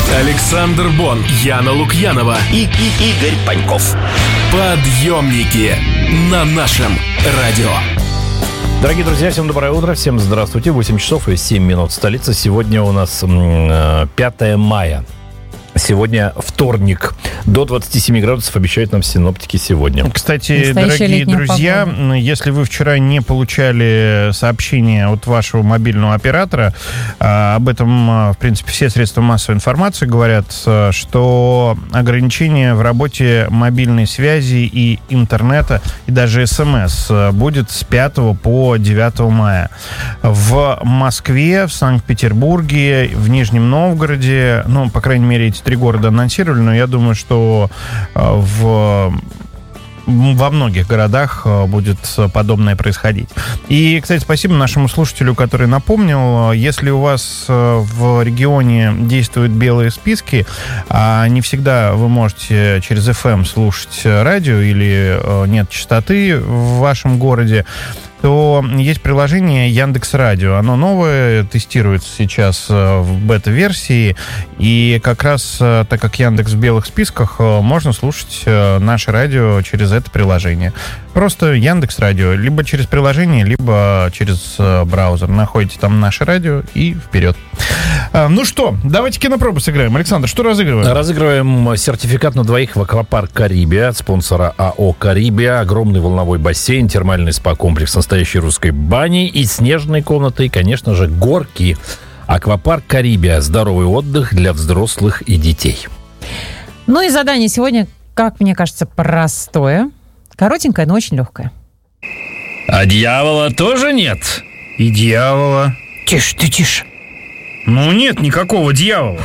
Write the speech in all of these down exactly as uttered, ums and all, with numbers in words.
Александр Бон, Яна Лукьянова и, и Игорь Паньков. Подъемники на нашем радио. Дорогие друзья, всем доброе утро, всем здравствуйте. восемь часов и семь минут столица. Сегодня у нас пятое мая. Сегодня вторник. До двадцати семи градусов обещают нам синоптики сегодня. Кстати, дорогие друзья, погода. Если вы вчера не получали сообщение от вашего мобильного оператора, об этом, в принципе, все средства массовой информации говорят, что ограничение в работе мобильной связи и интернета, и даже СМС будет с пятого по девятое мая. В Москве, в Санкт-Петербурге, в Нижнем Новгороде, ну, по крайней мере, эти три города анонсировали, но я думаю, что в... во многих городах будет подобное происходить. И, кстати, спасибо нашему слушателю, который напомнил, если у вас в регионе действуют белые списки, а не всегда вы можете через эф эм слушать радио или нет частоты в вашем городе, то есть приложение Яндекс.Радио. Оно новое, тестируется сейчас в бета-версии. И как раз, так как Яндекс в белых списках, можно слушать наше радио через это приложение. Просто Яндекс.Радио. Либо через приложение, либо через браузер. Находите там наше радио и вперед. Ну что, давайте кинопробу сыграем. Александр, что разыгрываем? Разыгрываем сертификат на двоих в аквапарк «Карибия» от спонсора АО «Карибия». Огромный волновой бассейн, термальный спа-комплекс настоящей русской бани и снежной комнаты, и, конечно же, горки. Аквапарк «Карибия». Здоровый отдых для взрослых и детей. Ну и задание сегодня, как мне кажется, простое. Коротенькое, но очень легкое. А дьявола тоже нет? И дьявола. Тише ты, тише. Ну, нет никакого дьявола.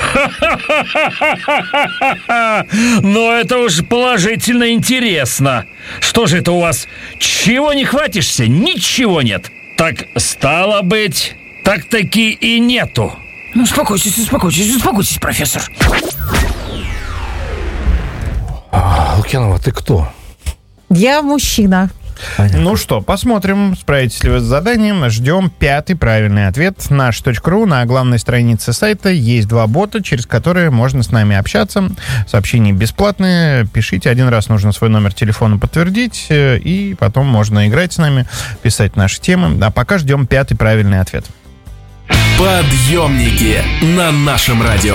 Но это уж положительно интересно. Что же это у вас? Чего не хватишься? Ничего нет. Так стало быть, так-таки и нету. Ну, успокойтесь, успокойтесь, успокойтесь, профессор. Лукьянова, ты кто? Я мужчина. Понятно. Ну что, посмотрим, справитесь ли вы с заданием. Ждем пятый правильный ответ. наш точка ру. На главной странице сайта есть два бота, через которые можно с нами общаться. Сообщения бесплатные. Пишите, один раз нужно свой номер телефона подтвердить, и потом можно играть с нами, писать наши темы. А пока ждем пятый правильный ответ. Подъемники на нашем радио.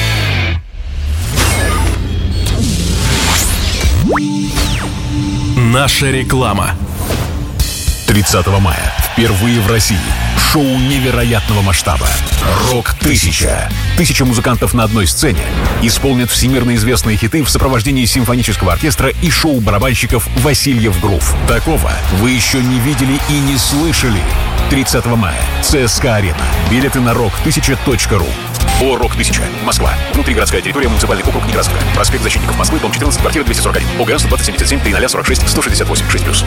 Наша реклама. тридцатого мая. Впервые в России. Шоу невероятного масштаба. «Рок-тысяча». Тысяча музыкантов на одной сцене исполнят всемирно известные хиты в сопровождении симфонического оркестра и шоу-барабанщиков «Васильев Грув». Такого вы еще не видели и не слышали. тридцатого мая. ЦСКА-арена. Билеты на рок тысяча точка ру. О «Рок-тысяча». Москва. Внутригородская территория, муниципальный округ Некрасовка. Проспект Защитников Москвы, дом четырнадцать, квартира двести сорок один. ОГР сто двадцать семьдесят семь три ноль сорок шесть сто шестьдесят восемь шесть плюс.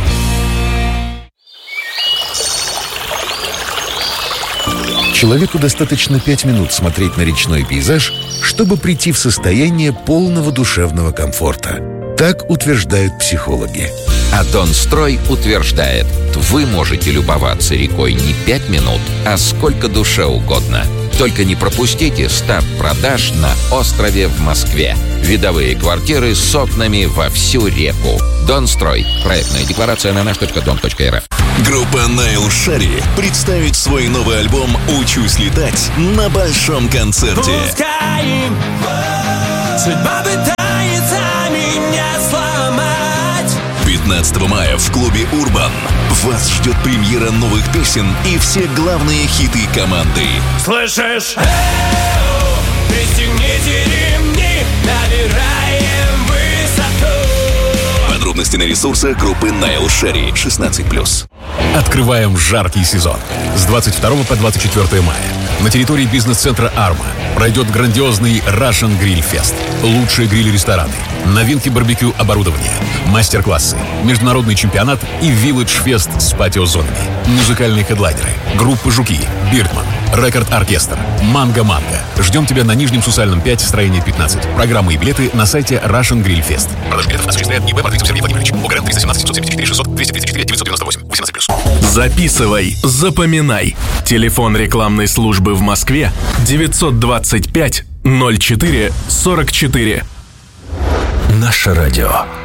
Человеку достаточно пять минут смотреть на речной пейзаж, чтобы прийти в состояние полного душевного комфорта. Так утверждают психологи. А Донстрой утверждает, вы можете любоваться рекой не пять минут, а сколько душе угодно. Только не пропустите старт продаж на острове в Москве. Видовые квартиры с окнами во всю реку. Донстрой. Проектная декларация на наш точка дом точка эр эф. Группа Найл Шарри представит свой новый альбом «Учусь летать» на большом концерте. Пускаем, судьба пытается меня сломать. пятнадцатого мая в клубе «Урбан» вас ждет премьера новых песен и все главные хиты команды. Слышишь? Эй-о, пристегните ремни, набираем высоту. Подробности на ресурсах группы Найл Шарри шестнадцать плюс. Открываем жаркий сезон. С двадцать второго по двадцать четвёртое мая на территории бизнес-центра «Арма» пройдет грандиозный Russian Grill Fest. Лучшие гриль-рестораны, новинки барбекю оборудования, мастер-классы, международный чемпионат и вилледж-фест с патио-зонами. Музыкальные хедлайнеры, группа «Жуки», «Бирдман», «Рекорд-оркестр», «Манго-манго». Ждем тебя на Нижнем Сусальном пять, строение пятнадцать. Программы и билеты на сайте Russian Grill Fest. Продажа билетов осуществляет ИБ Патрицев Сергей Владимирович. ОГРН триста семнадцать семьсот семьдесят четыре шестьсот двести тридцать четыре девятьсот девяносто восемь восемнадцать плюс. Записывай, запоминай. Телефон рекламной службы в Москве девятьсот двадцать пять ноль четыре сорок четыре. Наше радио.